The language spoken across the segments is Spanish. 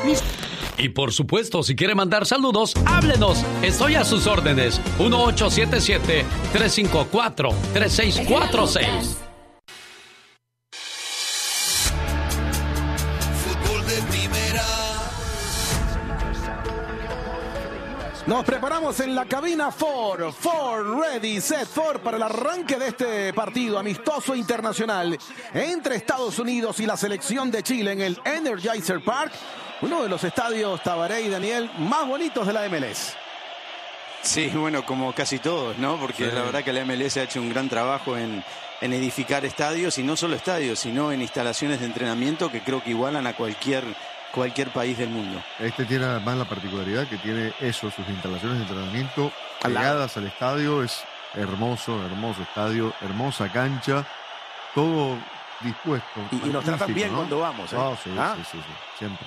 Y por supuesto, si quiere mandar saludos, háblenos. Estoy a sus órdenes. 1877-354-3646. Fútbol de primera. Nos preparamos en la cabina Ford Ready, Set Ford para el arranque de este partido amistoso internacional entre Estados Unidos y la selección de Chile en el Energizer Park. Uno de los estadios, Tabaré y Daniel, más bonitos de la MLS. Sí, bueno, como casi todos, ¿no? Porque la verdad que la MLS ha hecho un gran trabajo en edificar estadios, y no solo estadios, sino en instalaciones de entrenamiento que creo que igualan a cualquier país del mundo. Este tiene además la particularidad que tiene eso, sus instalaciones de entrenamiento pegadas al estadio. Es hermoso estadio, hermosa cancha, todo dispuesto. Y nos tratan bien, ¿no? Cuando vamos. Oh, sí, siempre.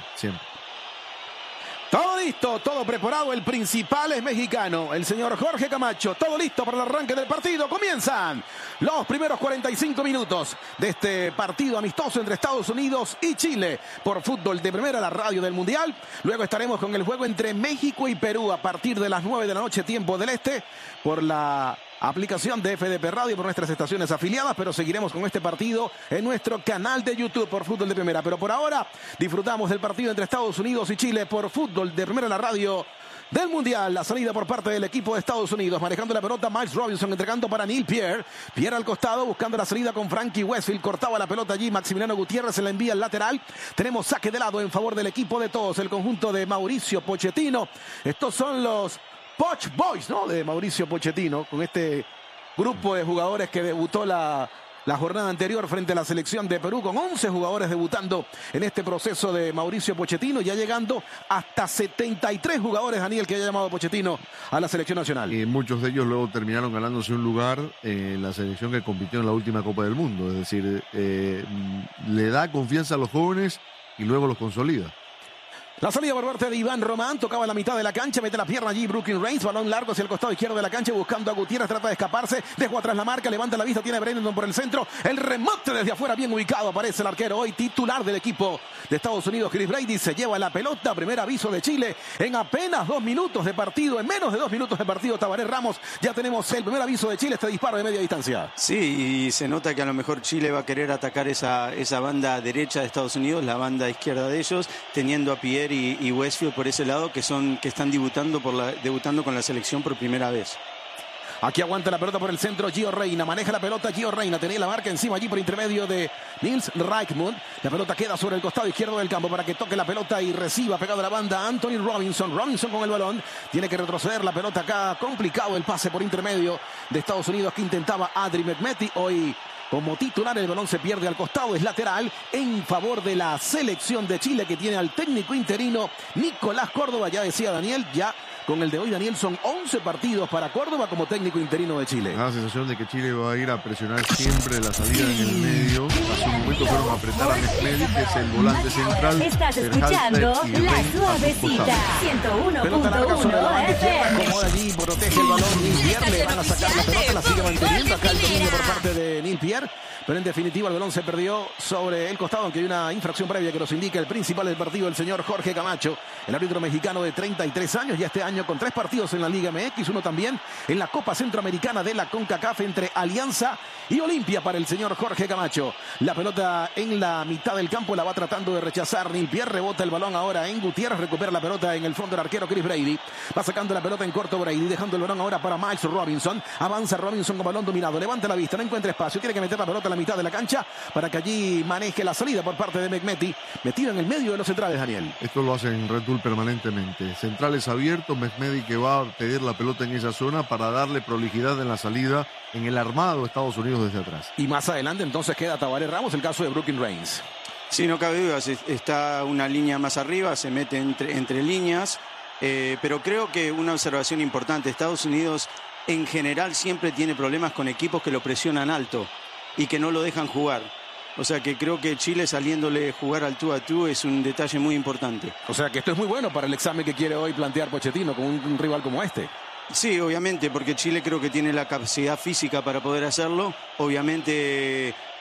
Todo listo, todo preparado. El principal es mexicano, el señor Jorge Camacho. Todo listo para el arranque del partido. Comienzan los primeros 45 minutos de este partido amistoso entre Estados Unidos y Chile por Fútbol de Primera, la radio del Mundial. Luego estaremos con el juego entre México y Perú a partir de las 9 de la noche, tiempo del este, por la aplicación de FDP Radio, por nuestras estaciones afiliadas, pero seguiremos con este partido en nuestro canal de YouTube por Fútbol de Primera. Pero por ahora disfrutamos del partido entre Estados Unidos y Chile por Fútbol de Primera, la radio del Mundial. La salida por parte del equipo de Estados Unidos, manejando la pelota Miles Robinson, entregando para Neil Pierre al costado, buscando la salida con Frankie Westfield, cortaba la pelota allí, Maximiliano Gutiérrez se la envía al lateral. Tenemos saque de lado en favor del equipo de todos, el conjunto de Mauricio Pochettino. Estos son los Poch Boys, ¿no? De Mauricio Pochettino, con este grupo de jugadores que debutó la jornada anterior frente a la selección de Perú, con 11 jugadores debutando en este proceso de Mauricio Pochettino, ya llegando hasta 73 jugadores, Daniel, que haya llamado Pochettino a la selección nacional. Y muchos de ellos luego terminaron ganándose un lugar en la selección que compitió en la última Copa del Mundo. Es decir, le da confianza a los jóvenes y luego los consolida. La salida por parte de Iván Román, tocaba la mitad de la cancha, mete la pierna allí Brooklyn Reigns, balón largo hacia el costado izquierdo de la cancha, buscando a Gutiérrez, trata de escaparse, dejó atrás la marca, levanta la vista, tiene Brennan por el centro, el remate desde afuera bien ubicado, aparece el arquero hoy titular del equipo de Estados Unidos, Chris Brady, se lleva la pelota, primer aviso de Chile, en apenas 2 minutos de partido, en menos de 2 minutos de partido, Tabaré Ramos, ya tenemos el primer aviso de Chile, este disparo de media distancia. Sí, y se nota que a lo mejor Chile va a querer atacar esa banda derecha de Estados Unidos, la banda izquierda de ellos, teniendo a Pierre y Westfield por ese lado, que están debutando con la selección por primera vez. Aquí aguanta la pelota por el centro Gio Reyna, maneja la pelota Gio Reyna, tenía la marca encima allí por intermedio de Nils Reichmund. La pelota queda sobre el costado izquierdo del campo para que toque la pelota y reciba pegado a la banda Anthony Robinson. Robinson con el balón, tiene que retroceder la pelota acá, complicado el pase por intermedio de Estados Unidos que intentaba Adri Mehmeti. Hoy como titular el balón se pierde al costado, es lateral en favor de la selección de Chile, que tiene al técnico interino Nicolás Córdoba. Ya decía Daniel, ya con el de hoy, Daniel, son 11 partidos para Córdoba como técnico interino de Chile. Da la sensación de que Chile va a ir a presionar siempre la salida en el medio. Hace un momento fueron a apretar a Mehmeti, que es el volante central. Estás escuchando La Suavecita 101.1 FM. Como allí protege el balón Neil Pierre, le van a sacar la pelota, la sigue manteniendo acá el dominio por parte de Neil Pierre, pero en definitiva el balón se perdió sobre el costado, aunque hay una infracción previa que nos indica el principal del partido, el señor Jorge Camacho, el árbitro mexicano de 33 años, ya este año con 3 partidos en la Liga MX, uno también en la Copa Centroamericana de la CONCACAF entre Alianza y Olimpia para el señor Jorge Camacho. La pelota en la mitad del campo la va tratando de rechazar Neil Pierre, rebota el balón ahora en Gutiérrez, recupera la pelota en el fondo del arquero Chris Brady, va sacando la pelota en corto Brady, dejando el balón ahora para Miles Robinson, avanza Robinson con balón dominado, levanta la vista, no encuentra espacio, tiene que meter la pelota a la mitad de la cancha para que allí maneje la salida por parte de Mehmeti, metido en el medio de los centrales, Daniel. Esto lo hacen en Red Bull permanentemente, centrales abiertos, Mehmeti que va a pedir la pelota en esa zona para darle prolijidad en la salida en el armado de Estados Unidos desde atrás. Y más adelante entonces queda Tabaré Ramos, el caso de Brooklyn Reigns. Sí, no cabe duda, está una línea más arriba, se mete entre líneas, pero creo que una observación importante, Estados Unidos en general siempre tiene problemas con equipos que lo presionan alto y que no lo dejan jugar. O sea que creo que Chile saliéndole jugar al tú a tú es un detalle muy importante. O sea que esto es muy bueno para el examen que quiere hoy plantear Pochettino con un rival como este. Sí, obviamente, porque Chile creo que tiene la capacidad física para poder hacerlo. Obviamente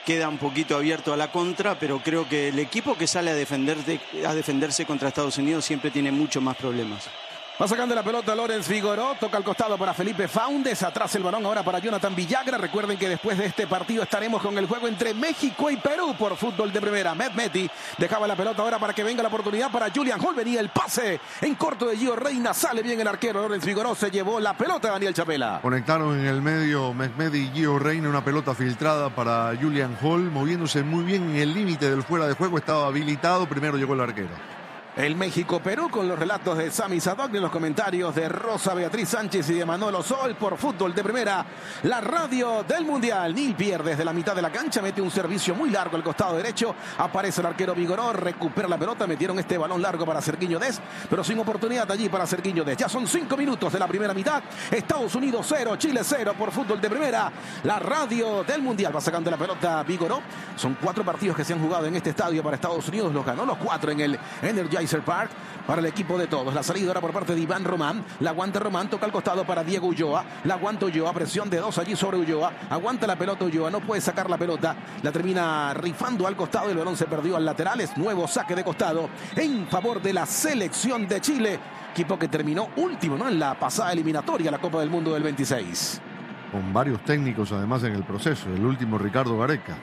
queda un poquito abierto a la contra, pero creo que el equipo que sale a defenderse contra Estados Unidos siempre tiene mucho más problemas. Va sacando la pelota Lorenz Figueroa, toca al costado para Felipe Faúndez, atrás el balón ahora para Jonathan Villagra. Recuerden que después de este partido estaremos con el juego entre México y Perú por fútbol de primera. Mehmeti dejaba la pelota ahora para que venga la oportunidad para Julian Hall. Venía el pase en corto de Gio Reyna, sale bien el arquero Lorenz Figueroa, se llevó la pelota Daniel Chapela. Conectaron en el medio Mehmeti y Gio Reyna, una pelota filtrada para Julian Hall, moviéndose muy bien en el límite del fuera de juego, estaba habilitado, primero llegó el arquero. El México-Perú con los relatos de Sammy Sadok y los comentarios de Rosa Beatriz Sánchez y de Manolo Sol por fútbol de primera. La radio del Mundial. Neil Pierre desde la mitad de la cancha mete un servicio muy largo al costado derecho. Aparece el arquero Vigoró, recupera la pelota. Metieron este balón largo para Cerquiño Dez, pero sin oportunidad allí para Cerquiño Dez. Ya son 5 minutos de la primera mitad. Estados Unidos 0, Chile 0 por fútbol de primera. La radio del Mundial va sacando la pelota Vigoró. Son 4 partidos que se han jugado en este estadio para Estados Unidos. Los ganó los 4 en el Energizer Park para el equipo de todos. La salida ahora por parte de Iván Román. La aguanta Román, toca al costado para Diego Ulloa. La aguanta Ulloa, presión de 2 allí sobre Ulloa. Aguanta la pelota Ulloa, no puede sacar la pelota. La termina rifando al costado. El balón se perdió al lateral. Es nuevo saque de costado en favor de la selección de Chile. Equipo que terminó último, ¿no?, en la pasada eliminatoria, la Copa del Mundo del 26. Con varios técnicos además en el proceso. El último Ricardo Gareca.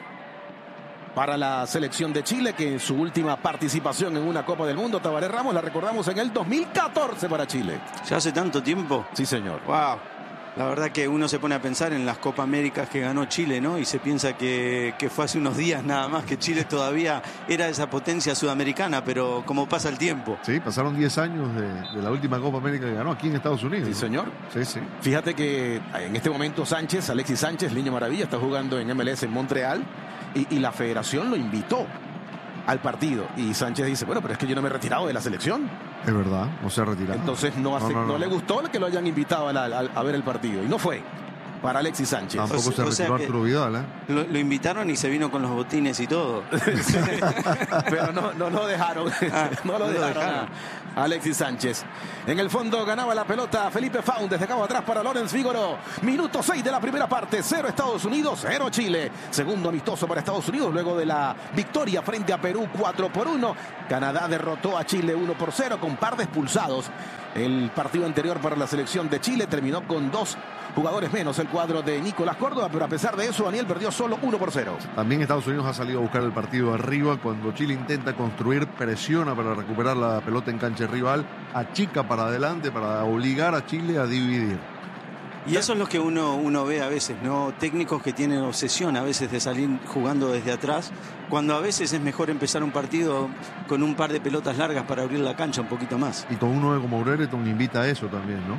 Para la selección de Chile, que en su última participación en una Copa del Mundo, Tabaré Ramos, la recordamos en el 2014 para Chile. ¿Ya hace tanto tiempo? Sí, señor. Wow. La verdad que uno se pone a pensar en las Copa Américas que ganó Chile, ¿no? Y se piensa que fue hace unos días nada más, que Chile todavía era esa potencia sudamericana, pero como pasa el tiempo. Sí, pasaron 10 años de la última Copa América que ganó aquí en Estados Unidos. Sí, señor. Sí, sí. Fíjate que en este momento Alexis Sánchez, Niño Maravilla, está jugando en MLS en Montreal y la federación lo invitó al partido. Y Sánchez dice, bueno, pero es que yo no me he retirado de la selección. Es verdad, no se ha retirado. Entonces no le gustó que lo hayan invitado a ver el partido. Y no fue para Alexis Sánchez. Tampoco se retiró Arturo Vidal, ¿eh? Lo invitaron y se vino con los botines y todo. Pero no lo dejaron. No lo dejaron a Alexis Sánchez. En el fondo ganaba la pelota Felipe Faúndez. Dejaba atrás para Lorenz Figueroa. Minuto 6 de la primera parte. 0 Estados Unidos, 0 Chile. Segundo amistoso para Estados Unidos luego de la victoria frente a Perú 4-1. Canadá derrotó a Chile 1-0 con par de expulsados. El partido anterior para la selección de Chile terminó con 2 jugadores menos el cuadro de Nicolás Córdoba, pero a pesar de eso Daniel perdió solo 1-0. También Estados Unidos ha salido a buscar el partido arriba cuando Chile intenta construir, presiona para recuperar la pelota en cancha rival, achica para adelante para obligar a Chile a dividir. Y eso es lo que uno ve a veces, ¿no? Técnicos que tienen obsesión a veces de salir jugando desde atrás, cuando a veces es mejor empezar un partido con un par de pelotas largas para abrir la cancha un poquito más. Y con uno como Brereton invita a eso también, ¿no?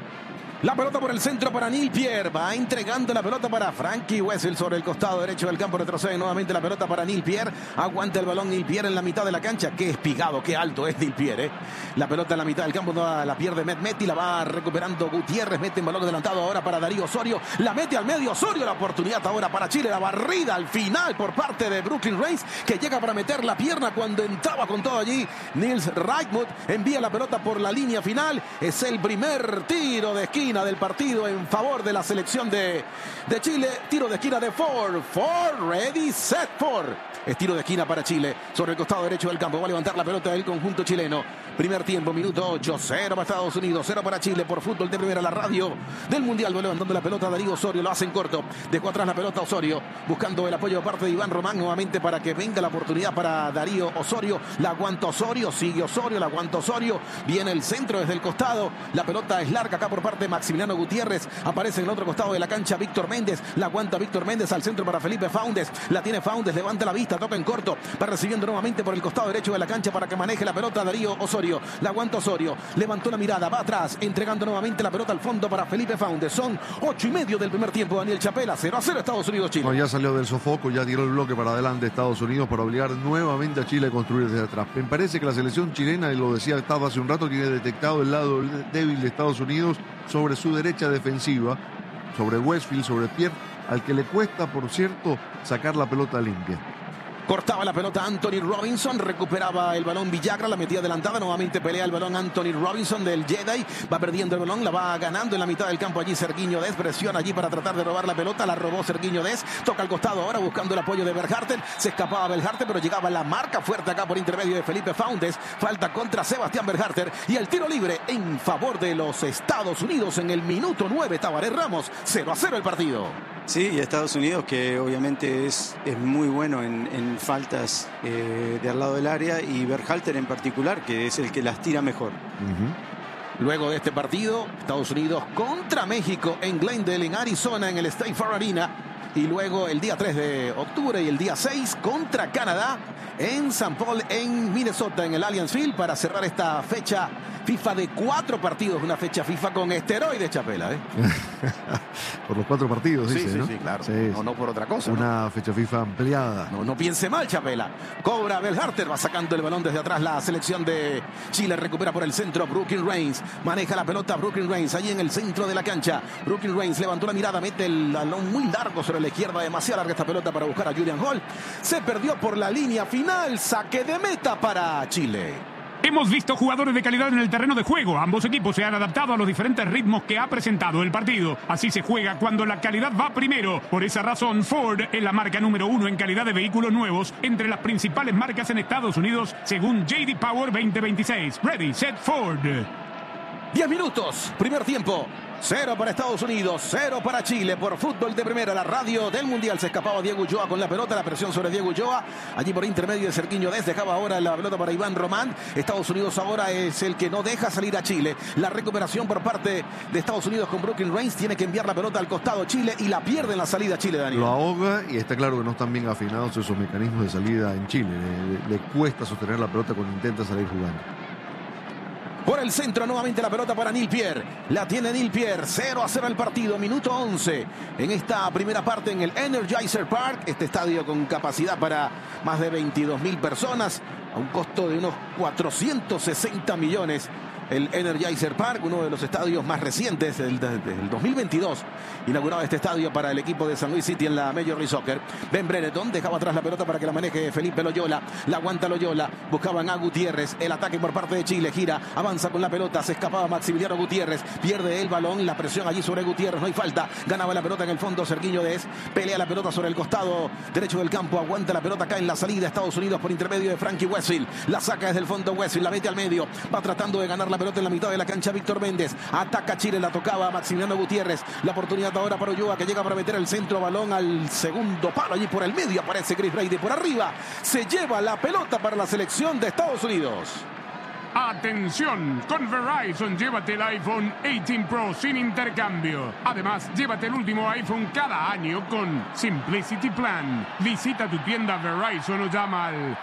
La pelota por el centro para Neil Pierre. Va entregando la pelota para Frankie Wessel sobre el costado derecho del campo. Retrocede nuevamente la pelota para Neil Pierre. Aguanta el balón Neil Pierre en la mitad de la cancha. Qué espigado, qué alto es Neil Pierre. La pelota en la mitad del campo no la pierde Mehmeti. La va recuperando Gutiérrez. Mete en balón adelantado ahora para Darío Osorio. La mete al medio Osorio. La oportunidad ahora para Chile. La barrida al final por parte de Brooklyn Reigns, que llega para meter la pierna cuando entraba con todo allí. Nils Reichmuth envía la pelota por la línea final. Es el primer tiro de esquina del partido en favor de la selección de Chile. Tiro de esquina de Ford, ready, set, Ford. Es tiro de esquina para Chile sobre el costado derecho del campo. Va a levantar la pelota del conjunto chileno. Primer tiempo, minuto 8, 0 para Estados Unidos, 0 para Chile por fútbol de primera. La radio del Mundial va levantando la pelota Darío Osorio, lo hace en corto. Dejó atrás la pelota Osorio, buscando el apoyo de parte de Iván Román nuevamente para que venga la oportunidad para Darío Osorio. La aguanta Osorio, sigue Osorio, la aguanta Osorio. Viene el centro desde el costado. La pelota es larga acá por parte de Maximiliano Gutiérrez. Aparece en el otro costado de la cancha Víctor Méndez. La aguanta Víctor Méndez al centro para Felipe Faúndez. La tiene Faúndez, levanta la vista, toca en corto. Va recibiendo nuevamente por el costado derecho de la cancha para que maneje la pelota Darío Osorio. La aguanta Osorio, levantó la mirada, va atrás, entregando nuevamente la pelota al fondo para Felipe Faúndez. Son 8:30 del primer tiempo. Daniel Chapela, 0-0 Estados Unidos-Chile. No, ya salió del sofoco, ya tiró el bloque para adelante Estados Unidos para obligar nuevamente a Chile a construir desde atrás. Me parece que la selección chilena, y lo decía Gustavo hace un rato, tiene detectado el lado débil de Estados Unidos sobre su derecha defensiva, sobre Westfield, sobre Pierre, al que le cuesta, por cierto, sacar la pelota limpia. Cortaba la pelota Anthony Robinson, recuperaba el balón Villagra, la metía adelantada, nuevamente pelea el balón Anthony Robinson del Jedi, va perdiendo el balón, la va ganando en la mitad del campo allí Sergiño Dest, presiona allí para tratar de robar la pelota, la robó Sergiño Dest, toca al costado ahora buscando el apoyo de Berhalter, se escapaba Berhalter, pero llegaba la marca fuerte acá por intermedio de Felipe Faundes, falta contra Sebastián Berhalter y el tiro libre en favor de los Estados Unidos en el minuto 9, Tabaré Ramos, 0-0 el partido. Sí, y Estados Unidos, que obviamente es muy bueno en faltas de al lado del área, y Berhalter en particular, que es el que las tira mejor. Luego de este partido, Estados Unidos contra México en Glendale, en Arizona, en el State Farm Arena. Y luego el día 3 de octubre y el día 6 contra Canadá en St. Paul, en Minnesota, en el Allianz Field, para cerrar esta fecha FIFA de 4 partidos, una fecha FIFA con esteroides, Chapela, ¿eh? Por los 4 partidos, sí, dice, sí, ¿no? sí, claro. Sí, no por otra cosa. Una fecha FIFA ampliada. No piense mal, Chapela. Cobra Berhalter, va sacando el balón desde atrás la selección de Chile, recupera por el centro Brooklyn Reigns, maneja la pelota Brooklyn Reigns, allí en el centro de la cancha. Brooklyn Reigns levantó la mirada, mete el balón muy largo sobre la izquierda, demasiado larga esta pelota para buscar a Julian Hall. Se perdió por la línea final, saque de meta para Chile. Hemos visto jugadores de calidad en el terreno de juego. Ambos equipos se han adaptado a los diferentes ritmos que ha presentado el partido. Así se juega cuando la calidad va primero. Por esa razón, Ford es la marca número 1 en calidad de vehículos nuevos entre las principales marcas en Estados Unidos, según J.D. Power 2026. Ready, set, Ford. 10 minutos, primer tiempo. 0 para Estados Unidos, 0 para Chile por Fútbol de Primera, la radio del Mundial. Se escapaba Diego Ulloa con la pelota, la presión sobre Diego Ulloa. Allí por intermedio de Sergiño Dest, dejaba ahora la pelota para Iván Román. Estados Unidos ahora es el que no deja salir a Chile. La recuperación por parte de Estados Unidos con Brooklyn Reigns. Tiene que enviar la pelota al costado Chile y la pierde en la salida Chile, Daniel. Lo ahoga y está claro que no están bien afinados esos mecanismos de salida en Chile. Le cuesta sostener la pelota cuando intenta salir jugando. Por el centro nuevamente la pelota para Neil Pierre. La tiene Neil Pierre. 0-0 el partido. Minuto 11 en esta primera parte en el Energizer Park. Este estadio con capacidad para más de 22.000 personas. A un costo de unos 460 millones. El Energizer Park, uno de los estadios más recientes del 2022. Inaugurado este estadio para el equipo de San Luis City en la Major League Soccer. Ben Brereton dejaba atrás la pelota para que la maneje Felipe Loyola. La aguanta Loyola. Buscaban a Gutiérrez. El ataque por parte de Chile. Gira. Avanza con la pelota. Se escapaba Maximiliano Gutiérrez. Pierde el balón. La presión allí sobre Gutiérrez. No hay falta. Ganaba la pelota en el fondo Sergiño Dest. Pelea la pelota sobre el costado derecho del campo. Aguanta la pelota acá en la salida. Estados Unidos por intermedio de Frankie Westfield. La saca desde el fondo Westfield. La mete al medio. Va tratando de ganar la pelota en la mitad de la cancha Víctor Méndez. Ataca Chile. La tocaba Maximiliano Gutiérrez. La oportunidad ahora para Ulloa, que llega para meter el centro, balón al segundo palo. Allí por el medio aparece Chris Brady por arriba. Se lleva la pelota para la selección de Estados Unidos. Atención, con Verizon llévate el iPhone 18 Pro sin intercambio. Además, llévate el último iPhone cada año con Simplicity Plan. Visita tu tienda Verizon o llama al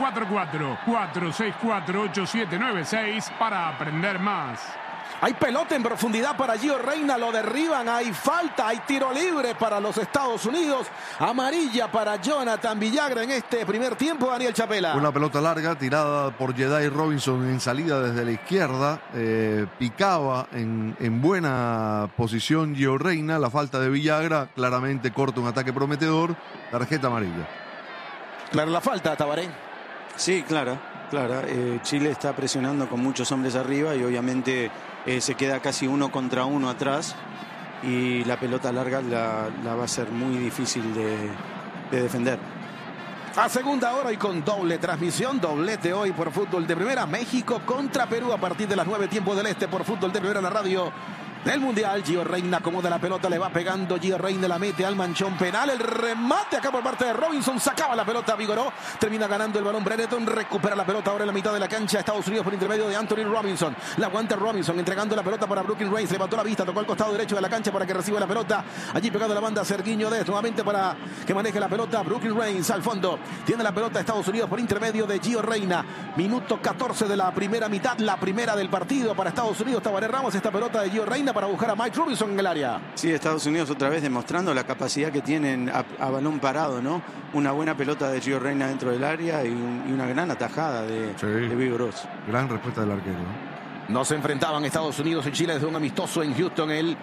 844-464-8796 para aprender más. Hay pelota en profundidad para Gio Reyna, lo derriban, hay falta, hay tiro libre para los Estados Unidos, amarilla para Jonathan Villagra en este primer tiempo, Daniel Chapela. Una pelota larga tirada por Jedi Robinson en salida desde la izquierda, picaba en buena posición Gio Reyna, la falta de Villagra, claramente corta un ataque prometedor, tarjeta amarilla. Claro, la falta, Tabaré. Sí, clara. Chile está presionando con muchos hombres arriba y obviamente se queda casi 1 contra 1 atrás y la pelota larga la va a ser muy difícil de defender. A segunda hora y con doble transmisión, doblete hoy por Fútbol de Primera, México contra Perú a partir de las 9 tiempos del este por Fútbol de Primera, la radio del Mundial. Gio Reyna acomoda la pelota, le va pegando Gio Reyna, la mete al manchón penal, el remate acá por parte de Robinson, sacaba la pelota Vigoró, termina ganando el balón Brereton, recupera la pelota ahora en la mitad de la cancha, Estados Unidos por intermedio de Anthony Robinson, la aguanta Robinson, entregando la pelota para Brooklyn Reigns, levantó la vista, tocó al costado derecho de la cancha para que reciba la pelota, allí pegado la banda Sergiño Dest, nuevamente para que maneje la pelota Brooklyn Reigns al fondo, tiene la pelota Estados Unidos por intermedio de Gio Reyna, minuto 14 de la primera mitad, la primera del partido para Estados Unidos. Tabaré Ramos, esta pelota de Gio Reyna para buscar a Mike Robinson en el área. Sí, Estados Unidos otra vez demostrando la capacidad que tienen a balón parado, ¿no? Una buena pelota de Gio Reyna dentro del área y una gran atajada de Vigorós. Gran respuesta del arquero, ¿no? No se enfrentaban Estados Unidos y Chile desde un amistoso en Houston el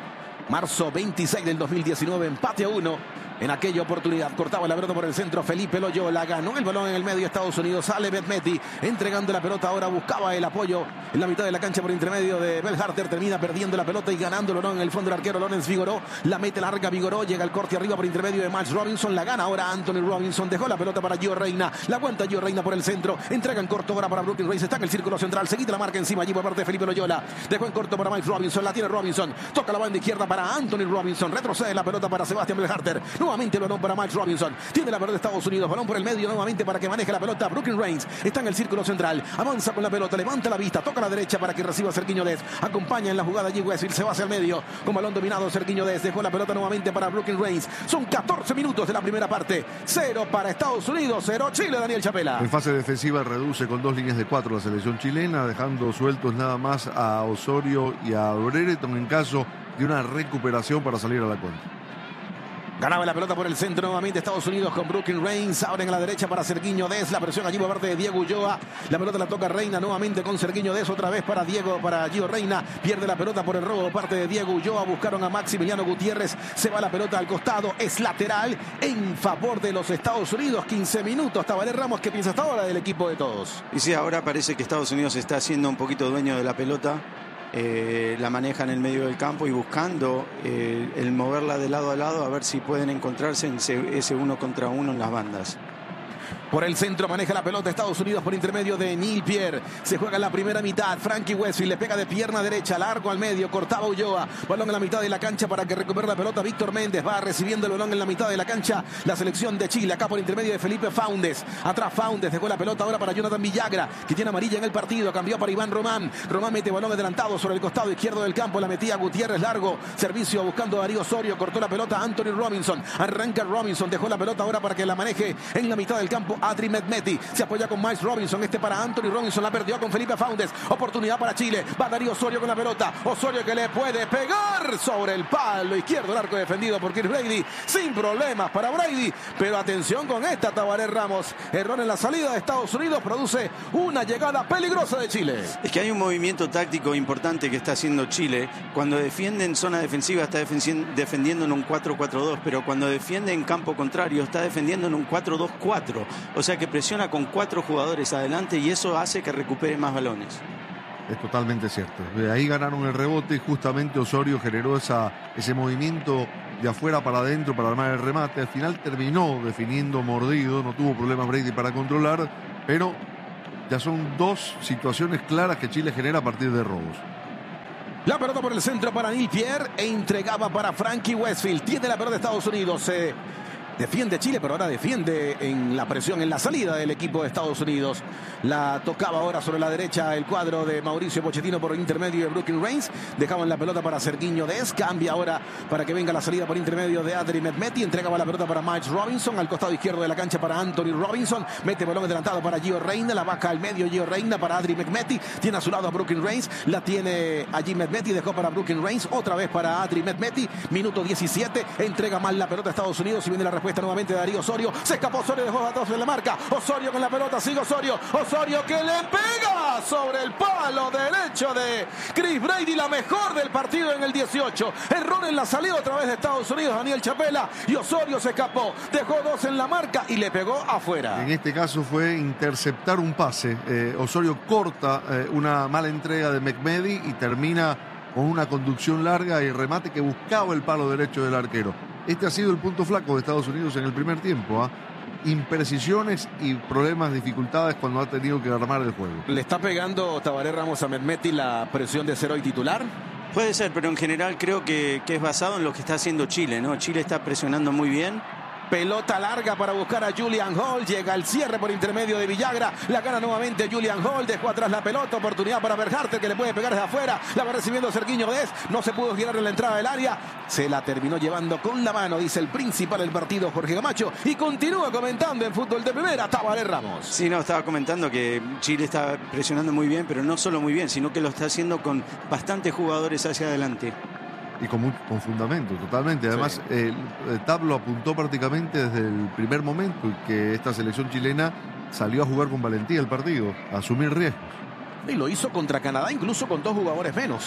Marzo 26 del 2019, empate a 1. En aquella oportunidad cortaba la pelota por el centro Felipe Loyola, ganó el balón en el medio Estados Unidos, sale Mehmeti entregando la pelota, ahora buscaba el apoyo en la mitad de la cancha por intermedio de Bell Harter, termina perdiendo la pelota y ganándolo en el fondo del arquero Lorenz Vigoró, la mete larga Vigoró, llega el corte arriba por intermedio de Miles Robinson, la gana ahora Anthony Robinson, dejó la pelota para Gio Reyna, la aguanta Gio Reyna por el centro, entrega en corto ahora para Brooklyn Race, está en el círculo central, se quita la marca encima allí por parte de Felipe Loyola, dejó en corto para Miles Robinson, la tiene Robinson, toca la banda izquierda para Anthony Robinson, retrocede la pelota para Sebastián Bell Harter, nuevamente el balón para Miles Robinson, tiene la pelota de Estados Unidos, balón por el medio nuevamente para que maneje la pelota Brooklyn Reigns, está en el círculo central, avanza con la pelota, levanta la vista, toca a la derecha para que reciba Sergiño Dest, acompaña en la jugada allí Westfield, se va hacia el medio, con balón dominado Sergiño Dest, dejó la pelota nuevamente para Brooklyn Reigns, son 14 minutos de la primera parte, 0 para Estados Unidos, 0 Chile, Daniel Chapela. En fase defensiva reduce con 2 líneas de 4 la selección chilena, dejando sueltos nada más a Osorio y a Brereton en caso de una recuperación para salir a la cuenta. Ganaba la pelota por el centro nuevamente Estados Unidos con Brooklyn Reigns. Abren a la derecha para Sergiño Dest. La presión allí por parte de Diego Ulloa. La pelota la toca Reina nuevamente con Sergiño Dest. Otra vez para Gio Reina. Pierde la pelota por el robo por parte de Diego Ulloa. Buscaron a Maximiliano Gutiérrez. Se va la pelota al costado. Es lateral en favor de los Estados Unidos. 15 minutos. Tabaré Ramos, ¿qué piensa hasta ahora del equipo de todos? Y sí, ahora parece que Estados Unidos está siendo un poquito dueño de la pelota. La maneja en el medio del campo y buscando el moverla de lado a lado a ver si pueden encontrarse en ese 1 contra 1 en las bandas. Por el centro maneja la pelota Estados Unidos por intermedio de Neil Pierre. Se juega en la primera mitad. Frankie Westfield le pega de pierna derecha, largo al medio, cortaba Ulloa. Balón en la mitad de la cancha para que recupere la pelota Víctor Méndez. Va recibiendo el balón en la mitad de la cancha la selección de Chile. Acá por intermedio de Felipe Faúndez. Atrás Faúndez dejó la pelota ahora para Jonathan Villagra, que tiene amarilla en el partido. Cambió para Iván Román. Román mete balón adelantado sobre el costado izquierdo del campo. La metía Gutiérrez largo. Servicio buscando a Darío Osorio. Cortó la pelota a Anthony Robinson. Arranca Robinson. Dejó la pelota ahora para que la maneje en la mitad del campo Adri Mehmeti. Se apoya con Miles Robinson. Este para Anthony Robinson. La perdió con Felipe Faúndez. Oportunidad para Chile. Va Darío Osorio con la pelota. Osorio que le puede pegar sobre el palo izquierdo. El arco defendido por Chris Brady. Sin problemas para Brady. Pero atención con esta, Tabaré Ramos. Error en la salida de Estados Unidos. Produce una llegada peligrosa de Chile. Es que hay un movimiento táctico importante que está haciendo Chile. Cuando defiende en zona defensiva está defendiendo en un 4-4-2. Pero cuando defiende en campo contrario está defendiendo en un 4-2-4. O sea que presiona con 4 jugadores adelante y eso hace que recupere más balones. Es totalmente cierto. De ahí ganaron el rebote y justamente Osorio generó ese movimiento de afuera para adentro para armar el remate. Al final terminó definiendo mordido, no tuvo problemas Brady para controlar, pero ya son 2 situaciones claras que Chile genera a partir de robos. La pelota por el centro para Neil Pierre e entregaba para Frankie Westfield. Tiene la pelota de Estados Unidos. Defiende Chile, pero ahora defiende en la presión en la salida del equipo de Estados Unidos. La tocaba ahora sobre la derecha el cuadro de Mauricio Pochettino por intermedio de Brooklyn Reigns. Dejaban la pelota para Sergiño Dest. Cambia ahora para que venga la salida por intermedio de Adri Mehmeti. Entregaba la pelota para Miles Robinson. Al costado izquierdo de la cancha para Anthony Robinson. Mete balón adelantado para Gio Reyna. La baja al medio Gio Reyna para Adri Mehmeti. Tiene a su lado a Brooklyn Reigns. La tiene allí Mehmeti. Dejó para Brooklyn Reigns. Otra vez para Adri Mehmeti. Minuto 17. Entrega mal la pelota a Estados Unidos. Y viene la respuesta nuevamente de Darío Osorio. Se escapó Osorio, dejó a todos en la marca. Osorio con la pelota, sigue Osorio. Osorio que le pega sobre el palo derecho de Chris Brady, la mejor del partido en el 18. Error en la salida otra vez de Estados Unidos, Daniel Chapela. Y Osorio se escapó, dejó 2 en la marca y le pegó afuera. En este caso fue interceptar un pase. Osorio corta una mala entrega de Mehmeti y termina con una conducción larga y remate que buscaba el palo derecho del arquero. Este ha sido el punto flaco de Estados Unidos en el primer tiempo. Imprecisiones y problemas, dificultades cuando ha tenido que armar el juego. ¿Le está pegando Tabaré Ramos a Mehmeti la presión de ser hoy titular? Puede ser, pero en general creo que es basado en lo que está haciendo Chile, ¿no? Chile está presionando muy bien. Pelota larga para buscar a Julian Hall. Llega al cierre por intermedio de Villagra. La gana nuevamente Julian Hall. Dejó atrás la pelota. Oportunidad para Bell Harter que le puede pegar desde afuera. La va recibiendo Sergiño Dest. No se pudo girar en la entrada del área. Se la terminó llevando con la mano, dice el principal del partido, Jorge Camacho. Y continúa comentando en Fútbol de Primera, Tabaré Ramos. Sí, no, estaba comentando que Chile está presionando muy bien, pero no solo muy bien, sino que lo está haciendo con bastantes jugadores hacia adelante. Y con fundamento, totalmente. Además, sí. El Tablo apuntó prácticamente desde el primer momento en que esta selección chilena salió a jugar con valentía el partido, a asumir riesgos. Y lo hizo contra Canadá, incluso con 2 jugadores menos.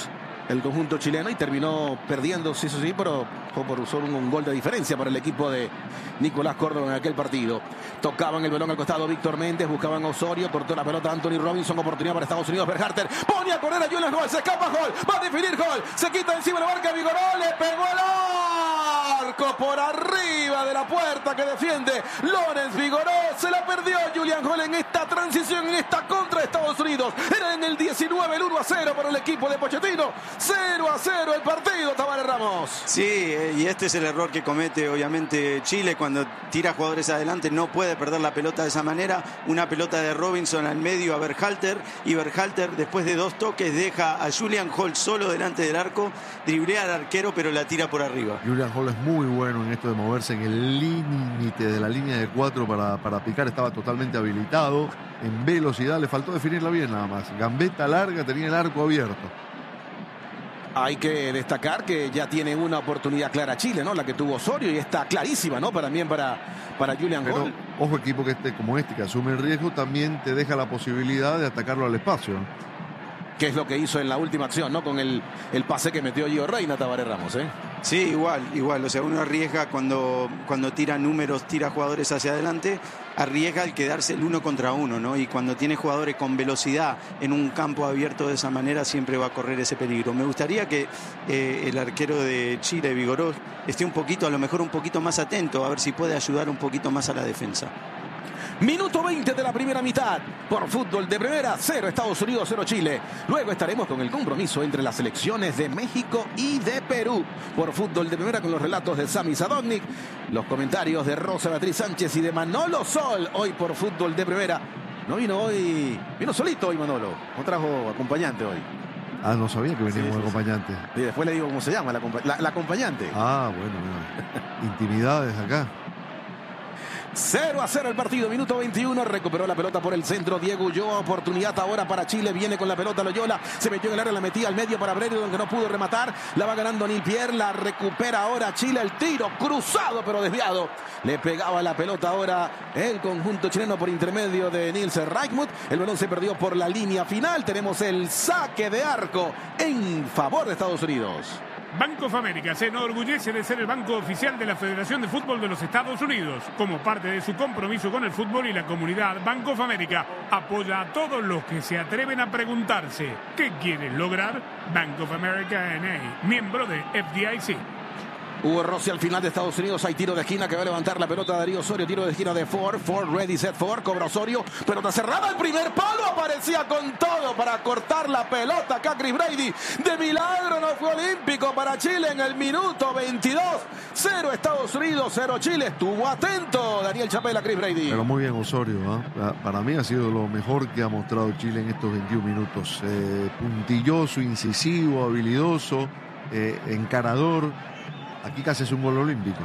el conjunto chileno y terminó perdiendo, sí, eso sí, pero fue por solo un gol de diferencia para el equipo de Nicolás Córdoba en aquel partido. Tocaban el balón al costado Víctor Méndez, buscaban a Osorio, cortó la pelota Anthony Robinson, oportunidad para Estados Unidos. Berhalter pone a correr a Julian Hall, se escapa Hall, va a definir Hall, se quita encima la marca Vigoró, le pegó al arco por arriba de la puerta que defiende Lorenz Vigoró, se la perdió Julian Hall en esta transición, en esta contra de Estados Unidos. Era en el 19 el 1-0 para el equipo de Pochettino. 0-0 el partido, Tavares Ramos. Sí, y este es el error que comete obviamente Chile cuando tira jugadores adelante, no puede perder la pelota de esa manera. Una pelota de Robinson al medio a Berhalter, y Berhalter después de 2 toques deja a Julian Hall solo delante del arco, driblea al arquero pero la tira por arriba. Julian Hall es muy bueno en esto de moverse en el límite de la línea de 4 para picar, estaba totalmente habilitado, en velocidad, le faltó definirla bien nada más. Gambeta larga, tenía el arco abierto. Hay que destacar que ya tiene una oportunidad clara Chile, ¿no? La que tuvo Osorio, y está clarísima, ¿no? También para Julian Hall. Ojo, equipo que que asume el riesgo, también te deja la posibilidad de atacarlo al espacio, ¿no? Que es lo que hizo en la última acción, ¿no? Con el pase que metió Gio Reyna, Tavares Ramos, ¿eh? Sí, igual. O sea, uno arriesga cuando tira números, tira jugadores hacia adelante, arriesga el quedarse el 1 contra 1, ¿no? Y cuando tiene jugadores con velocidad en un campo abierto de esa manera, siempre va a correr ese peligro. Me gustaría que el arquero de Chile, Vigoró, esté a lo mejor un poquito más atento, a ver si puede ayudar un poquito más a la defensa. Minuto 20 de la primera mitad. Por Fútbol de Primera, 0 Estados Unidos, 0 Chile. Luego estaremos con el compromiso entre las selecciones de México y de Perú. Por Fútbol de Primera, con los relatos de Sami Sadovnik, los comentarios de Rosa Beatriz Sánchez y de Manolo Sol. Hoy por Fútbol de Primera. No vino hoy, vino solito hoy Manolo. No trajo acompañante hoy. Ah, no sabía que venía un acompañante. Y después le digo cómo se llama, la acompañante. Ah, bueno. Intimidades acá. 0-0 el partido, minuto 21, recuperó la pelota por el centro Diego Ulloa, oportunidad ahora para Chile, viene con la pelota Loyola, se metió en el área, la metía al medio para Brereton, que no pudo rematar, la va ganando Neil Pierre, la recupera ahora Chile, el tiro cruzado pero desviado, le pegaba la pelota ahora el conjunto chileno por intermedio de Nils Reichmuth, el balón se perdió por la línea final, tenemos el saque de arco en favor de Estados Unidos. Bank of America se enorgullece de ser el banco oficial de la Federación de Fútbol de los Estados Unidos. Como parte de su compromiso con el fútbol y la comunidad, Bank of America apoya a todos los que se atreven a preguntarse ¿qué quieren lograr? Bank of America N.A., miembro de FDIC. Hugo Rossi al final de Estados Unidos, hay tiro de esquina que va a levantar la pelota de Darío Osorio, tiro de esquina de Ford, ready, set, Ford, cobra Osorio, pelota cerrada, el primer palo, aparecía con todo para cortar la pelota acá Chris Brady, de milagro no fue olímpico para Chile en el minuto 22, 0 Estados Unidos, 0 Chile, estuvo atento Daniel Chapela, Chris Brady. Pero muy bien Osorio, ¿eh? Para mí ha sido lo mejor que ha mostrado Chile en estos 21 minutos, puntilloso, incisivo, habilidoso, encarador. Aquí casi es un gol olímpico.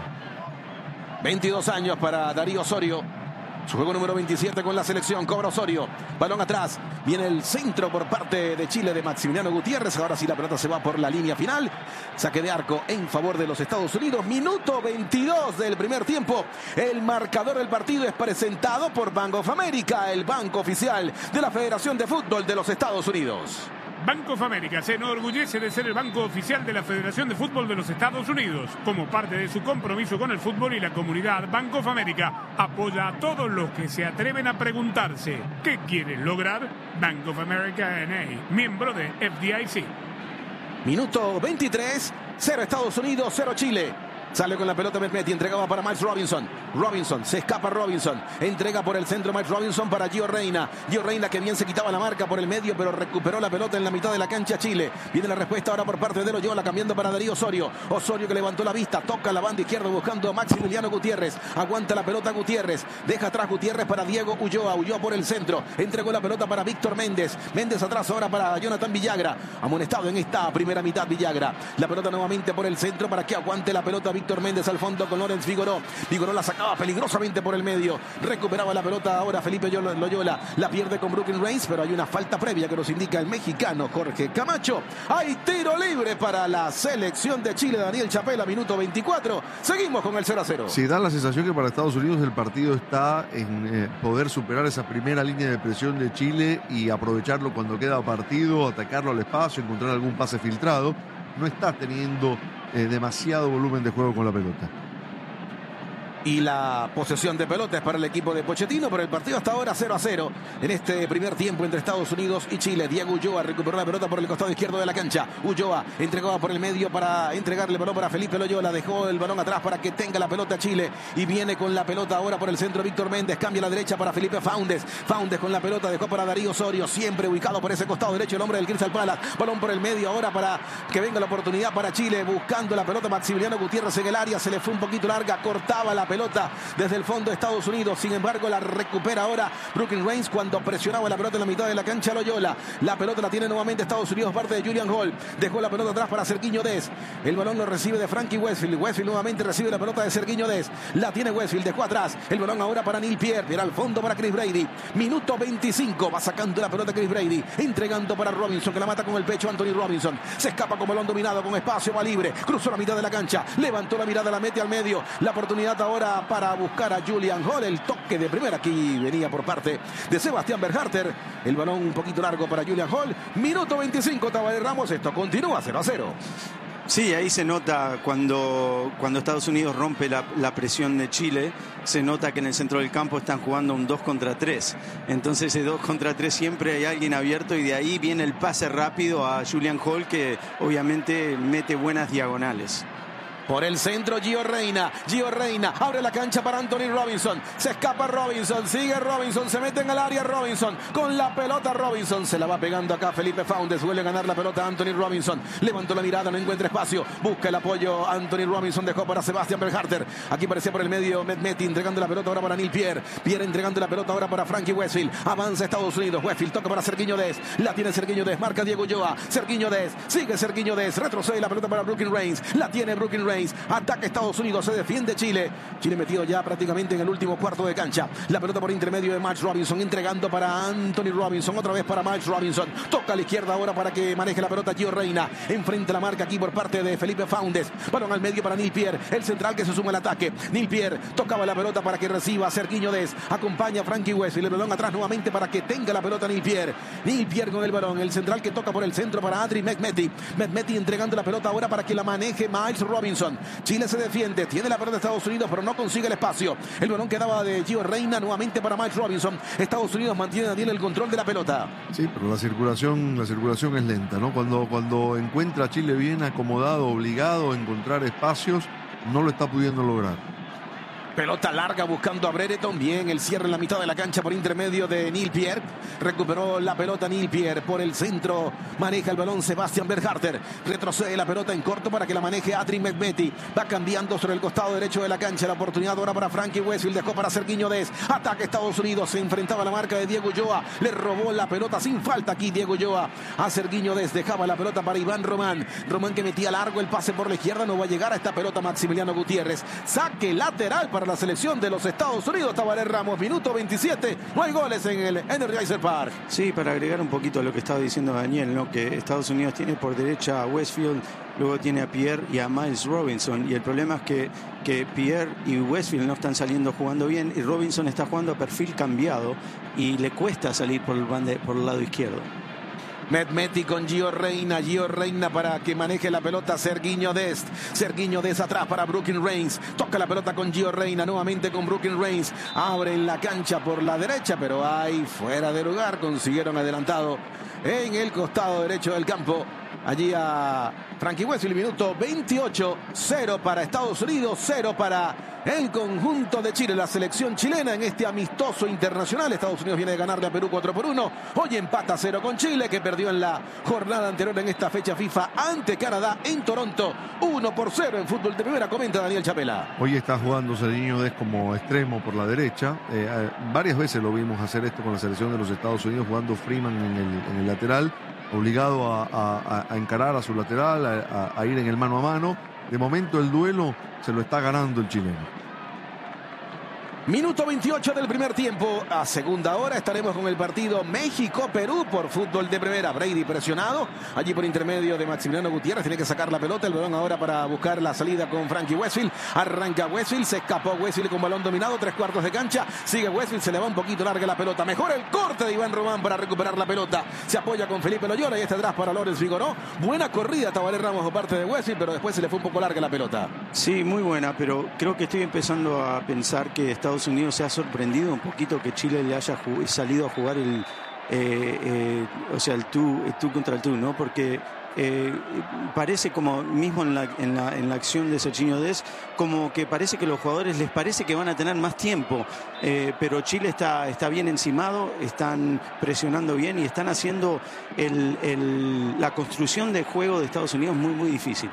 22 años para Darío Osorio. Su juego número 27 con la selección. Cobra Osorio. Balón atrás. Viene el centro por parte de Chile de Maximiliano Gutiérrez. Ahora sí la pelota se va por la línea final. Saque de arco en favor de los Estados Unidos. Minuto 22 del primer tiempo. El marcador del partido es presentado por Bank of America, el banco oficial de la Federación de Fútbol de los Estados Unidos. Bank of America se enorgullece de ser el banco oficial de la Federación de Fútbol de los Estados Unidos. Como parte de su compromiso con el fútbol y la comunidad, Bank of America apoya a todos los que se atreven a preguntarse ¿qué quieren lograr? Bank of America N.A., miembro de FDIC. Minuto 23, 0 Estados Unidos, 0 Chile. Sale con la pelota Mehmeti, entregaba para Miles Robinson. Robinson, se escapa Robinson. Entrega por el centro Miles Robinson para Gio Reyna. Gio Reyna que bien se quitaba la marca por el medio, pero recuperó la pelota en la mitad de la cancha Chile. Viene la respuesta ahora por parte de Loyola, cambiando para Darío Osorio. Osorio que levantó la vista, toca la banda izquierda buscando a Maximiliano Gutiérrez. Aguanta la pelota Gutiérrez. Deja atrás Gutiérrez para Diego Ulloa. Ulloa por el centro. Entregó la pelota para Víctor Méndez. Méndez atrás ahora para Jonathan Villagra. Amonestado en esta primera mitad Villagra. La pelota nuevamente por el centro para que aguante la pelota Víctor Méndez al fondo con Lorenz Figueroa. Figueroa la sacaba peligrosamente por el medio. Recuperaba la pelota ahora Felipe Loyola. La pierde con Brooklyn Reigns, pero hay una falta previa que nos indica el mexicano Jorge Camacho. Hay tiro libre para la selección de Chile. Daniel Chapela, minuto 24. Seguimos con el 0-0. Sí, da la sensación que para Estados Unidos el partido está en poder superar esa primera línea de presión de Chile y aprovecharlo cuando queda partido, atacarlo al espacio, encontrar algún pase filtrado. No está teniendo demasiado volumen de juego con la pelota. Y la posesión de pelota es para el equipo de Pochettino, pero el partido hasta ahora 0-0 en este primer tiempo entre Estados Unidos y Chile. Diego Ulloa recuperó la pelota por el costado izquierdo de la cancha. Ulloa entregaba por el medio para entregarle el balón para Felipe Loyola. Dejó el balón atrás para que tenga la pelota Chile y viene con la pelota ahora por el centro Víctor Méndez. Cambia a la derecha para Felipe Faúndez. Faúndez con la pelota dejó para Darío Osorio, siempre ubicado por ese costado derecho el hombre del Crystal Palace. Balón por el medio ahora para que venga la oportunidad para Chile, buscando la pelota Maximiliano Gutiérrez en el área. Se le fue un poquito larga, cortaba la pelota desde el fondo de Estados Unidos. Sin embargo, la recupera ahora Brooklyn Reigns cuando presionaba la pelota en la mitad de la cancha Loyola. La pelota la tiene nuevamente Estados Unidos, parte de Julian Hall. Dejó la pelota atrás para Sergiño Dest. El balón lo recibe de Frankie Westfield. Westfield nuevamente recibe la pelota de Sergiño Dest. La tiene Westfield, dejó atrás. El balón ahora para Neil Pierre. Viene al fondo para Chris Brady. Minuto 25. Va sacando la pelota Chris Brady. Entregando para Robinson, que la mata con el pecho Anthony Robinson. Se escapa con balón dominado, con espacio, va libre. Cruzó la mitad de la cancha. Levantó la mirada, la mete al medio. La oportunidad ahora para buscar a Julian Hall. El toque de primera aquí venía por parte de Sebastián Berharter. El balón un poquito largo para Julian Hall. Minuto 25, Tabaré Ramos. Esto continúa 0-0. Sí, ahí se nota cuando Estados Unidos rompe la presión de Chile, se nota que en el centro del campo están jugando un 2 contra 3. Entonces ese 2 contra 3 siempre hay alguien abierto y de ahí viene el pase rápido a Julian Hall, que obviamente mete buenas diagonales. Por el centro Gio Reyna abre la cancha para Anthony Robinson. Se escapa Robinson, sigue Robinson, se mete en el área Robinson. Con la pelota Robinson, se la va pegando acá Felipe Faúndez. Vuelve a ganar la pelota Anthony Robinson. Levantó la mirada, no encuentra espacio. Busca el apoyo Anthony Robinson, dejó para Sebastián Berharter. Aquí parecía por el medio Mehmeti entregando la pelota ahora para Neil Pierre. Pierre entregando la pelota ahora para Frankie Westfield. Avanza Estados Unidos, Westfield toca para Sergiño Dest. La tiene Sergiño Dest, marca Diego Ulloa. Sergiño Dest, sigue Sergiño Dest. Retrocede la pelota para Brooklyn Reigns. La tiene Brooklyn Reigns. Ataca Estados Unidos, se defiende Chile. Chile metido ya prácticamente en el último cuarto de cancha. La pelota por intermedio de Miles Robinson, entregando para Anthony Robinson, otra vez para Miles Robinson. Toca a la izquierda ahora para que maneje la pelota Gio Reyna. Enfrente la marca aquí por parte de Felipe Faúndez. Balón al medio para Neil Pierre, el central que se suma al ataque. Neil Pierre tocaba la pelota para que reciba Sergiño Dest. Acompaña a Frankie Westfield. El balón atrás nuevamente para que tenga la pelota Neil Pierre. Neil Pierre con el balón. El central que toca por el centro para Adri Mehmeti. Mehmeti entregando la pelota ahora para que la maneje Miles Robinson. Chile se defiende, tiene la pelota de Estados Unidos, pero no consigue el espacio. El balón quedaba de Gio Reyna nuevamente para Miles Robinson. Estados Unidos mantiene Daniel el control de la pelota. Sí, pero la circulación es lenta, ¿no? Cuando encuentra a Chile bien acomodado, obligado a encontrar espacios, no lo está pudiendo lograr. Pelota larga buscando a Brereton. Bien, el cierre en la mitad de la cancha por intermedio de Neil Pierre. Recuperó la pelota Neil Pierre por el centro. Maneja el balón Sebastián Berharter. Retrocede la pelota en corto para que la maneje Adri Mehmeti. Va cambiando sobre el costado derecho de la cancha. La oportunidad ahora para Frankie Westfield. Dejó para Sergiño Dest. Ataque Estados Unidos. Se enfrentaba a la marca de Diego Ulloa. Le robó la pelota sin falta aquí Diego Ulloa a Sergiño Dest. Dejaba la pelota para Iván Román. Román que metía largo el pase por la izquierda. No va a llegar a esta pelota Maximiliano Gutiérrez. Saque lateral para la selección de los Estados Unidos. Tabaré Ramos, minuto 27. No hay goles en el Energizer Park. Sí, para agregar un poquito a lo que estaba diciendo Daniel, ¿no? Que Estados Unidos tiene por derecha a Westfield, luego tiene a Pierre y a Miles Robinson. Y el problema es que Pierre y Westfield no están saliendo jugando bien y Robinson está jugando a perfil cambiado y le cuesta salir por el lado izquierdo. Mehmeti con Gio Reyna para que maneje la pelota Sergiño Dest. Sergiño Dest atrás para Brooklyn Reigns. Toca la pelota con Gio Reyna, nuevamente con Brooklyn Reigns. Abre en la cancha por la derecha, pero hay fuera de lugar. Consiguieron adelantado en el costado derecho del campo. Allí a Frankie Westfield, minuto 28, 0 para Estados Unidos, 0 para el conjunto de Chile, la selección chilena en este amistoso internacional. Estados Unidos viene de ganarle a Perú 4-1. Hoy empata 0 con Chile, que perdió en la jornada anterior en esta fecha FIFA ante Canadá en Toronto. 1-0 en fútbol de primera, comenta Daniel Chapela. Hoy está jugando Sergiño Dest como extremo por la derecha. Varias veces lo vimos hacer esto con la selección de los Estados Unidos, jugando Freeman en el lateral, obligado a encarar a su lateral, a ir en el mano a mano. de momento el duelo se lo está ganando el chileno. Minuto 28 del primer tiempo. A segunda hora estaremos con el partido México-Perú por fútbol de primera. Brady presionado allí por intermedio de Maximiliano Gutiérrez. Tiene que sacar la pelota. El balón ahora para buscar la salida con Frankie Westfield. Arranca Westfield. Se escapó Westfield con balón dominado. 3/4 de cancha. Sigue Westfield. Se le va un poquito larga la pelota. Mejor el corte de Iván Román para recuperar la pelota. Se apoya con Felipe Loyola y este atrás para Lorenz Figueroa. Buena corrida Tabaré Ramos por parte de Westfield, pero después se le fue un poco larga la pelota. Sí, muy buena, pero creo que estoy empezando a pensar que Estados Unidos se ha sorprendido un poquito que Chile le haya salido a jugar el tú contra el tú, ¿no? Porque parece como mismo en la acción de Sergiño Dest, como que parece que los jugadores les parece que van a tener más tiempo, pero Chile está bien encimado, están presionando bien y están haciendo la construcción de juego de Estados Unidos muy, muy difícil.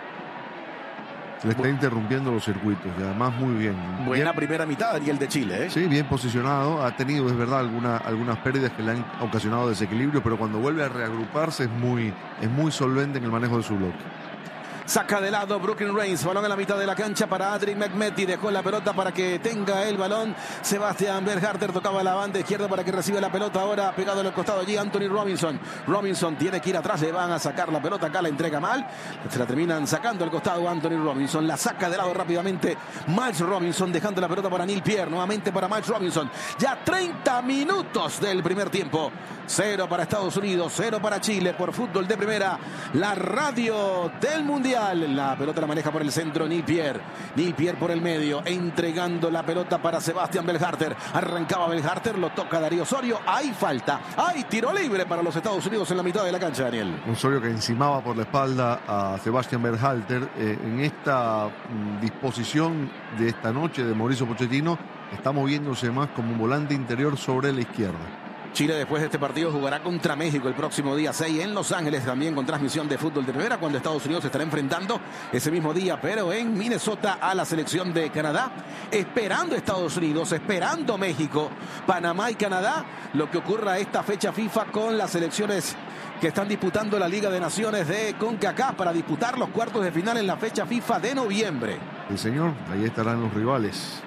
Le está interrumpiendo los circuitos y además muy bien. Buena primera mitad, Ariel, de Chile, ¿eh? Sí, bien posicionado. Ha tenido, es verdad, algunas pérdidas que le han ocasionado desequilibrio, pero cuando vuelve a reagruparse es muy solvente en el manejo de su bloque. Saca de lado Brooklyn Reigns, balón en la mitad de la cancha para Adrian Mehmeti, dejó la pelota para que tenga el balón. Sebastián Berharter tocaba la banda izquierda para que reciba la pelota, ahora pegado al costado allí Anthony Robinson. Robinson tiene que ir atrás, le van a sacar la pelota, acá la entrega mal, se la terminan sacando al costado Anthony Robinson, la saca de lado rápidamente Miles Robinson, dejando la pelota para Neil Pierre, nuevamente para Miles Robinson. Ya 30 minutos del primer tiempo, 0 para Estados Unidos, 0 para Chile por fútbol de primera, la radio del Mundial. La pelota la maneja por el centro Neil Pierre. Neil Pierre por el medio, entregando la pelota para Sebastián Berharter. Arrancaba Berharter, lo toca Darío Osorio. Hay falta, hay tiro libre para los Estados Unidos en la mitad de la cancha, Daniel. Osorio que encimaba por la espalda a Sebastián Berhalter. En esta disposición de esta noche de Mauricio Pochettino, está moviéndose más como un volante interior sobre la izquierda. Chile después de este partido jugará contra México el próximo día 6 en Los Ángeles, también con transmisión de fútbol de primera, cuando Estados Unidos se estará enfrentando ese mismo día, pero en Minnesota, a la selección de Canadá, esperando Estados Unidos, esperando México, Panamá y Canadá, lo que ocurra esta fecha FIFA con las selecciones que están disputando la Liga de Naciones de CONCACAF para disputar los cuartos de final en la fecha FIFA de noviembre. Sí, señor, ahí estarán los rivales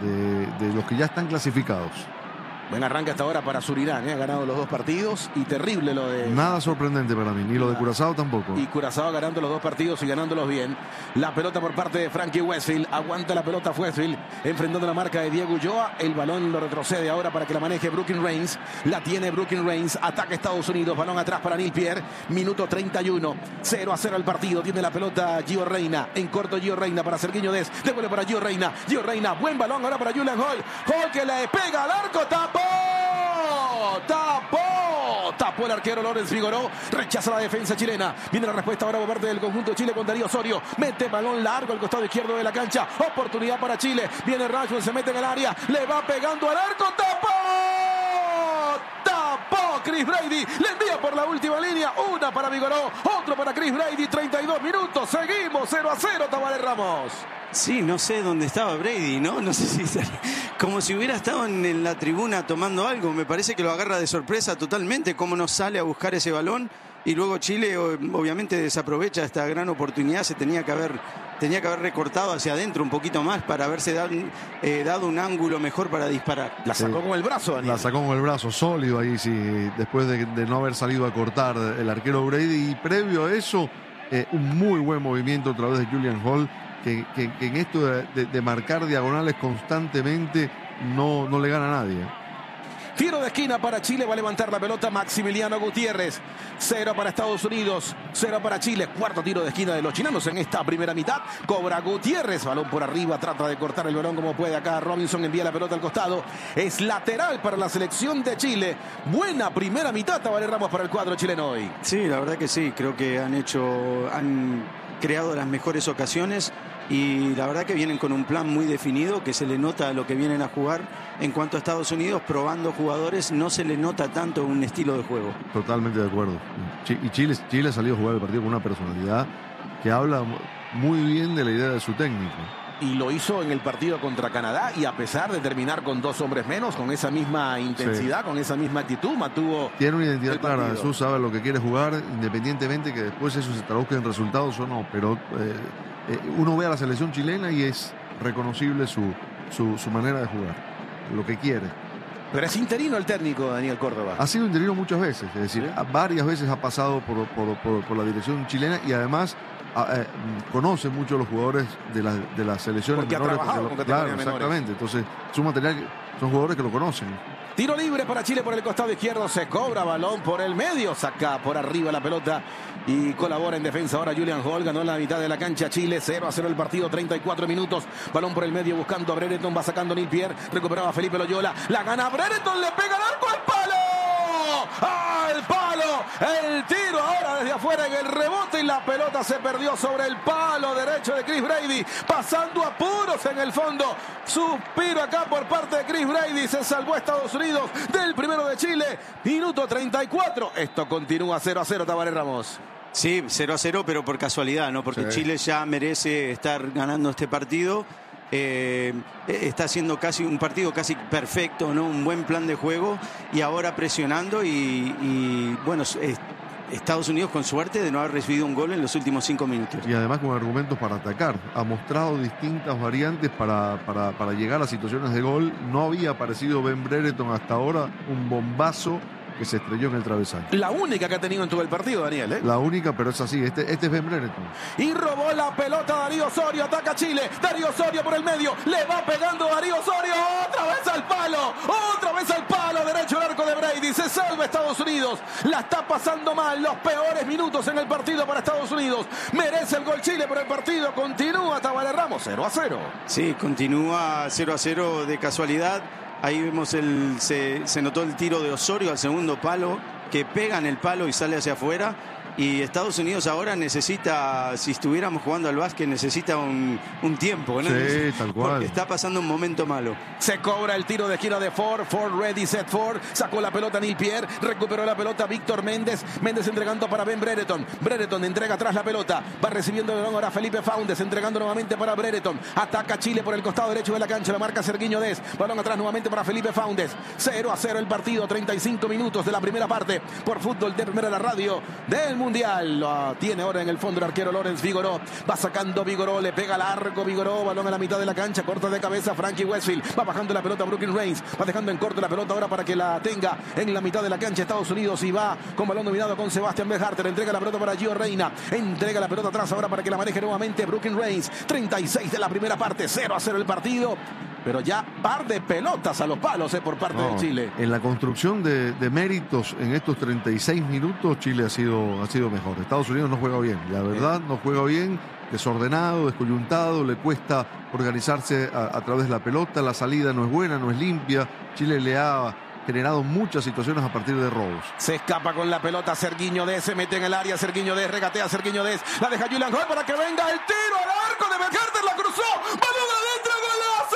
de los que ya están clasificados. Buen arranque hasta ahora para Surinam, ha ganado los dos partidos y terrible lo de... Nada sorprendente para mí, ni lo de Curazao tampoco. Y Curazao ganando los dos partidos y ganándolos bien. La pelota por parte de Frankie Westfield, aguanta la pelota Westfield, enfrentando la marca de Diego Ulloa, el balón lo retrocede ahora para que la maneje Brooklyn Reigns, la tiene Brooklyn Reigns, ataca Estados Unidos, balón atrás para Neil Pierre, minuto 31, 0-0 el partido, tiene la pelota Gio Reyna, en corto Gio Reyna para Sergiño Dest, devuelve para Gio Reyna, buen balón ahora para Julian Hall que le pega al arco, tapó el arquero Lorenz Figueroa, rechaza la defensa chilena, viene la respuesta ahora por parte del conjunto de Chile con Darío Osorio, mete balón largo al costado izquierdo de la cancha, oportunidad para Chile, viene Rashford, se mete en el área, le va pegando al arco, tapó Chris Brady, le envía por la última línea, una para Figueroa, otro para Chris Brady, 32 minutos, seguimos 0-0, Tabaré Ramos. Sí, no sé dónde estaba Brady, ¿no? No sé si... Como si hubiera estado en la tribuna tomando algo. Me parece que lo agarra de sorpresa totalmente. Cómo no sale a buscar ese balón. Y luego Chile obviamente desaprovecha esta gran oportunidad. Se tenía que haber recortado hacia adentro un poquito más para haberse dado un ángulo mejor para disparar. La sacó con el brazo, Daniel. La sacó con el brazo, sólido ahí, sí. Después de no haber salido a cortar el arquero Brady. Y previo a eso, un muy buen movimiento a través de Julian Hall. Que en esto de marcar diagonales constantemente no le gana a nadie. Tiro de esquina para Chile, va a levantar la pelota Maximiliano Gutiérrez. 0 para Estados Unidos, 0 para Chile. Cuarto tiro de esquina de los chilenos en esta primera mitad. Cobra Gutiérrez, balón por arriba, trata de cortar el balón como puede acá. Robinson envía la pelota al costado. Es lateral para la selección de Chile. Buena primera mitad, Tabaré Ramos, para el cuadro chileno hoy. Sí, la verdad que sí, creo que han creado las mejores ocasiones y la verdad que vienen con un plan muy definido, que se le nota lo que vienen a jugar. En cuanto a Estados Unidos, probando jugadores, no se le nota tanto un estilo de juego. Totalmente de acuerdo. Y Chile ha salido a jugar el partido con una personalidad que habla muy bien de la idea de su técnico. Y lo hizo en el partido contra Canadá, y a pesar de terminar con 2 hombres menos, con esa misma intensidad, con esa misma actitud, mantuvo. Tiene una identidad clara, Jesús sabe lo que quiere jugar, independientemente que después eso se traduzca en resultados o no, pero uno ve a la selección chilena y es reconocible su manera de jugar, lo que quiere. Pero es interino el técnico, Daniel Córdoba. Ha sido interino muchas veces, es decir, varias veces ha pasado por la dirección chilena y además conoce mucho a los jugadores de las selecciones porque menores. Ha trabajado con claro, menores. Exactamente. Entonces, su material son jugadores que lo conocen. Tiro libre para Chile por el costado izquierdo. Se cobra balón por el medio. Saca por arriba la pelota y colabora en defensa. Ahora Julian Hall ganó en la mitad de la cancha. Chile 0-0 el partido. 34 minutos. Balón por el medio buscando a Brereton. Va sacando Neil Pierre. Recuperaba Felipe Loyola. La gana Brereton. Le pega al arco. ¡Al palo! ¡Al palo! El tiro ahora desde afuera en el rebote y la pelota se perdió sobre el palo derecho de Chris Brady. Pasando apuros en el fondo. Suspiro acá por parte de Chris Brady. Se salvó a Estados Unidos del primero de Chile. Minuto 34. Esto continúa 0-0, Tabaré Ramos. Sí, 0-0, pero por casualidad, ¿no? Porque sí. Chile ya merece estar ganando este partido. Está haciendo casi un partido casi perfecto, ¿no? Un buen plan de juego y ahora presionando y bueno, Estados Unidos con suerte de no haber recibido un gol en los últimos 5 minutos. Y además con argumentos para atacar. Ha mostrado distintas variantes para llegar a situaciones de gol. No había aparecido Ben Brereton hasta ahora, un bombazo que se estrelló en el travesaño. La única que ha tenido en todo el partido, Daniel, ¿eh? La única, pero es así. Este es Ben Brereton. Y robó la pelota Darío Osorio. Ataca Chile. Darío Osorio por el medio. Le va pegando Darío Osorio. Otra vez al palo. Otra vez al palo. Derecho al arco de Brady. Se salva Estados Unidos. La está pasando mal. Los peores minutos en el partido para Estados Unidos. Merece el gol Chile, pero el partido continúa. Tabaré Ramos 0-0. Sí, continúa 0-0 de casualidad. Ahí vemos se notó el tiro de Osorio al segundo palo, que pega en el palo y sale hacia afuera. Y Estados Unidos ahora necesita, si estuviéramos jugando al básquet, necesita un tiempo, ¿no? Sí, tal cual. Porque está pasando un momento malo. Se cobra el tiro de esquina de Ford. Ford ready, set Ford. Sacó la pelota Neil Pierre. Recuperó la pelota Víctor Méndez. Méndez entregando para Ben Brereton. Brereton entrega atrás la pelota. Va recibiendo el balón ahora Felipe Faundes. Entregando nuevamente para Brereton. Ataca Chile por el costado derecho de la cancha. La marca Serguiño Dez. Balón atrás nuevamente para Felipe Faundes. 0-0 el partido. 35 minutos de la primera parte. Por Fútbol de Primera, la radio del Mundial. Lo tiene ahora en el fondo el arquero Lorenz Vigoró. Va sacando Vigoró, le pega largo Vigoró, balón a la mitad de la cancha, corta de cabeza Frankie Westfield. Va bajando la pelota Brooklyn Reigns. Va dejando en corto la pelota ahora para que la tenga en la mitad de la cancha Estados Unidos y va con balón dominado con Sebastián Berharter. Entrega la pelota para Gio Reina. Entrega la pelota atrás ahora para que la maneje nuevamente Brooklyn Reigns. 36 de la primera parte, 0-0 el partido. Pero ya par de pelotas a los palos por parte de Chile. En la construcción de méritos en estos 36 minutos, Chile ha sido mejor. Estados Unidos no juega bien, la verdad, no juega bien, desordenado, descoyuntado, le cuesta organizarse a través de la pelota, la salida no es buena, no es limpia. Chile le ha generado muchas situaciones a partir de robos. Se escapa con la pelota Serguiño Dez, se mete en el área Serguiño Dez, regatea Serguiño Dez, la deja Julian Hall para que venga el tiro al arco de Berharter, la cruzó, balón adentro.